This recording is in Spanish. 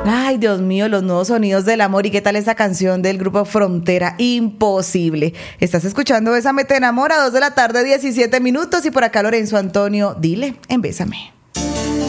Ay, Dios mío, los nuevos sonidos del amor. ¿Y qué tal esa canción del grupo Frontera? Imposible. Estás escuchando Bésame te enamora, 2 de la tarde, 17 minutos. Y por acá Lorenzo Antonio, dile en Bésame.